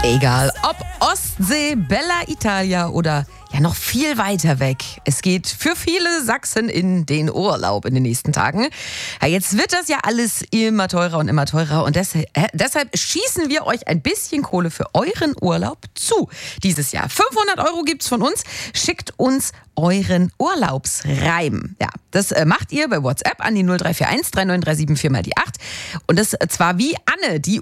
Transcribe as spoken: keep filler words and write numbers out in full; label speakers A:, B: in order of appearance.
A: Egal, ob Ostsee, Bella Italia oder ja noch viel weiter weg. Es geht für viele Sachsen in den Urlaub in den nächsten Tagen. Ja, jetzt wird das ja alles immer teurer und immer teurer und deshalb, äh, deshalb schießen wir euch ein bisschen Kohle für euren Urlaub zu dieses Jahr. fünfhundert Euro gibt's von uns. Schickt uns euren Urlaubsreim. Ja, das äh, macht ihr bei WhatsApp an die null drei vier eins drei neun drei sieben vier mal die acht. Und das zwar wie Anne, die